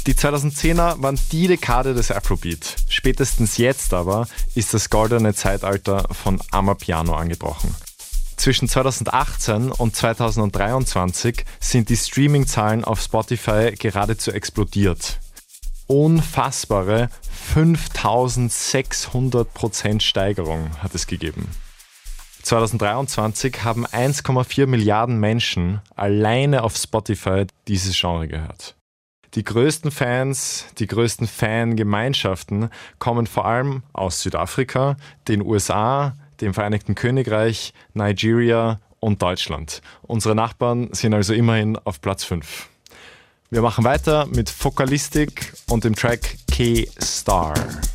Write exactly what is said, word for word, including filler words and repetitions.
Die zweitausendzehner waren die Dekade des Afrobeat. Spätestens jetzt aber ist das goldene Zeitalter von Amapiano angebrochen. Zwischen zweitausendachtzehn und zweitausenddreiundzwanzig sind die Streaming-Zahlen auf Spotify geradezu explodiert. Unfassbare fünftausendsechshundert Prozent Steigerung hat es gegeben. zweitausenddreiundzwanzig haben eins Komma vier Milliarden Menschen alleine auf Spotify dieses Genre gehört. Die größten Fans, die größten Fangemeinschaften kommen vor allem aus Südafrika, den U S A, dem Vereinigten Königreich, Nigeria und Deutschland. Unsere Nachbarn sind also immerhin auf Platz fünf. Wir machen weiter mit Focalistic und dem Track K-Star.